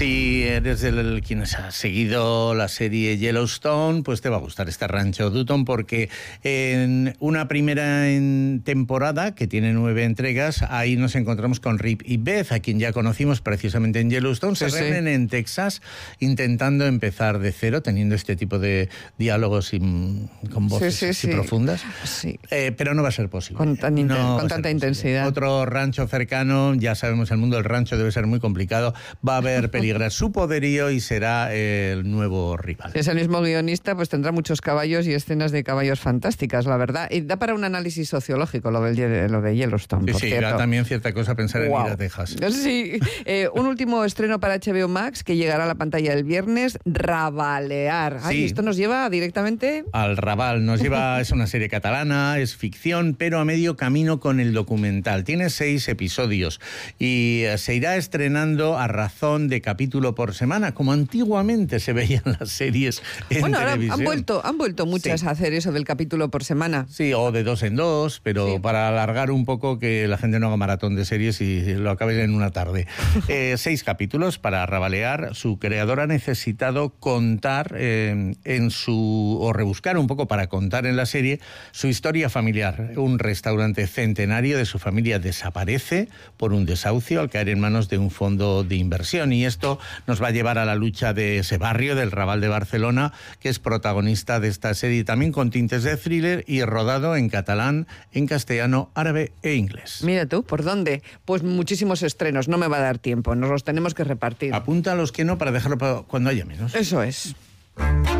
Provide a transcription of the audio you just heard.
Si eres quienes ha seguido la serie Yellowstone, pues te va a gustar este Rancho Dutton, porque en una primera temporada, que tiene 9 entregas, ahí nos encontramos con Rip y Beth, a quien ya conocimos precisamente en Yellowstone. Se reúnen en Texas intentando empezar de cero, teniendo este tipo de diálogos con voces así profundas. Sí. Pero no va a ser posible. Con tanta intensidad. Otro rancho cercano, ya sabemos, el mundo del rancho debe ser muy complicado. Va a haber peligrar su poderío y será el nuevo rival. Es el mismo guionista, pues tendrá muchos caballos y escenas de caballos fantásticas, la verdad. Y da para un análisis sociológico lo de Yellowstone, por cierto. Da también cierta cosa pensar en ir a Texas. Sí. Un último estreno para HBO Max que llegará a la pantalla el viernes, Rabalear. Ay, esto nos lleva directamente al Raval. Es una serie catalana, es ficción, pero a medio camino con el documental. Tiene 6 episodios y se irá estrenando a razón de capítulo por semana, como antiguamente se veían las series en televisión. Ahora han vuelto muchas a hacer eso del capítulo por semana. Sí, o de 2 en 2, pero para alargar un poco, que la gente no haga maratón de series y lo acabe en una tarde. 6 capítulos para Rabalear. Su creador ha necesitado contar o rebuscar un poco para contar en la serie su historia familiar. Un restaurante centenario de su familia desaparece por un desahucio al caer en manos de un fondo de inversión, y esto nos va a llevar a la lucha de ese barrio del Raval de Barcelona, que es protagonista de esta serie, también con tintes de thriller y rodado en catalán, en castellano, árabe e inglés. Mira tú, ¿por dónde? Pues muchísimos estrenos, no me va a dar tiempo, nos los tenemos que repartir. Apunta a los que no para dejarlo para cuando haya menos. Eso es.